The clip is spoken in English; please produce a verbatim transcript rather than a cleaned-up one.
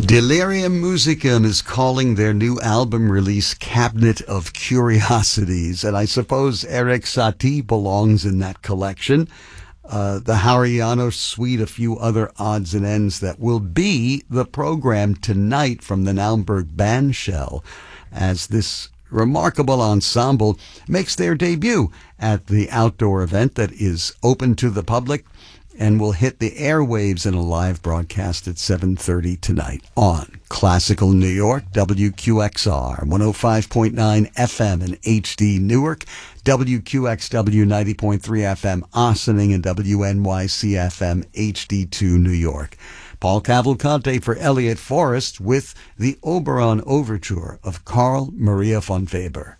Delirium Musicum is calling their new album release Cabinet of Curiosities, and I suppose Eric Satie belongs in that collection. Uh, the Hariano Suite, a few other odds and ends that will be the program tonight from the Naumburg Bandshell, as this remarkable ensemble makes their debut at the outdoor event that is open to the public and will hit the airwaves in a live broadcast at seven thirty tonight on Classical New York, W Q X R, one oh five point nine F M in H D Newark, W Q X W ninety point three F M Ossining, and W N Y C F M H D two New York. Paul Cavalcante for Elliott Forrest with the Oberon Overture of Carl Maria von Weber.